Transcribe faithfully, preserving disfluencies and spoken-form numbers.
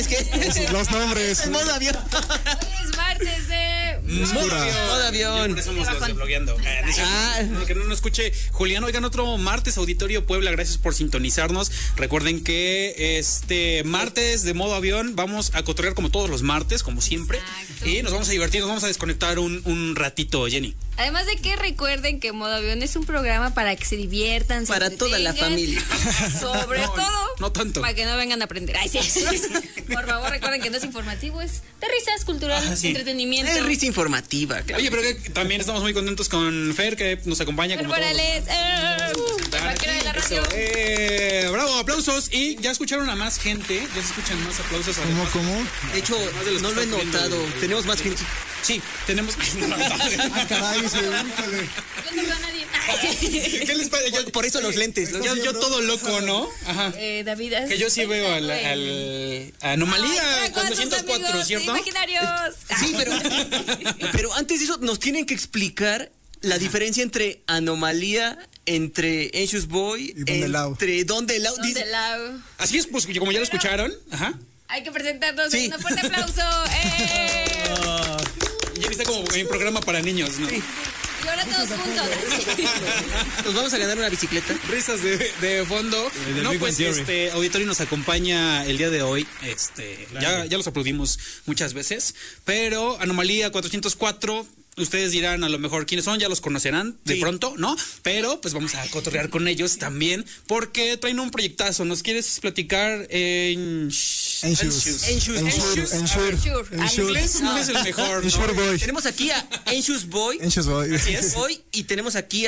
Es que los nombres. En modo avión. Hoy es martes de Modo avión. Modo avión. Por eso somos los de blogueando. Eh, dice, Ah. que no nos escuche Julián. Oigan, otro martes, Auditorio Puebla. Gracias por sintonizarnos. Recuerden que este martes de modo avión vamos a cotorrear como todos los martes, como siempre. Exacto. Y nos vamos a divertir, nos vamos a desconectar un, un ratito, Jenny. Además de que recuerden que Modo Avión es un programa para que se diviertan, se Para toda la entretengan, familia. Sobre No, todo, no tanto. para que no vengan a aprender. Ay, sí. Por favor, recuerden que no es informativo, es de risas, cultural, Ah, sí. entretenimiento. Es risa informativa, claro. Oye, pero que también estamos muy contentos con Fer, que nos acompaña Fer como todos los- Morales, eh, la vaquera de la radio. Eso, eh, bravo, aplausos. Y ya escucharon a más gente, ya se escuchan más aplausos. ¿Cómo, además. cómo? De hecho, Además de los no que lo he estás viendo. notado. Tenemos más gente. Sí, tenemos. Ah, caray, sí, híjole. Yo no veo a nadie. Ay. ¿Qué les pasa? Yo- Por eso los lentes. ¿no? yo, yo todo loco, ¿no? Ajá. Eh, David, ¿has Que yo sí veo al, pensado al en- a Anomalía Ay, con sus cuatrocientos cuatro, amigos ¿cierto? imaginarios. Sí, pero, pero antes de eso nos tienen que explicar la diferencia entre Anomalía, entre Anxious Boy, Y Don Delau. entre Don Delau. ¿Dónde Dice- la- Así es, pues como ya lo escucharon. Ajá. Hay que presentarnos. Sí. Un fuerte aplauso. ¡Eh! Ya viste como en programa para niños, ¿no? Y ahora todos juntos. Nos vamos a ganar una bicicleta. Risas de, de fondo. del No, Big pues Bang Theory. este auditorio nos acompaña el día de hoy. Este, ya, ya los aplaudimos muchas veces. Pero Anomalía cuatrocientos cuatro. Ustedes dirán a lo mejor quiénes son, ya los conocerán de Sí. pronto, ¿no? Pero pues vamos a cotorrear con ellos también porque traen un proyectazo. ¿Nos quieres platicar en Anxious. Anxious. Ensure, Anxious. ensure, Sure. En ensure. inglés no es el mejor, ¿no? Ensure Boy. Tenemos aquí a Anxious Boy. Anxious Boy. Así es. Boy y tenemos aquí